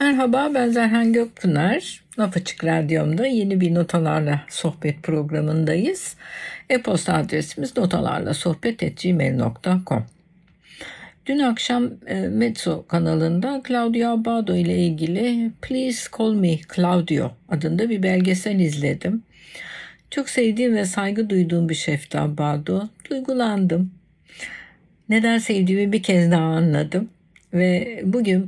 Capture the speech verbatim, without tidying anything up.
Merhaba, ben Zerhan Gökpınar. Laf Açık Radyom'da yeni bir Notalarla Sohbet programındayız. E-posta adresimiz notalarlasohbet at gmail nokta com. Dün akşam e, Mezzo kanalında Claudio Abbado ile ilgili Please Call Me Claudio adında bir belgesel izledim. Çok sevdiğim ve saygı duyduğum bir şefti Abbado. Duygulandım. Neden sevdiğimi bir kez daha anladım. Ve bugün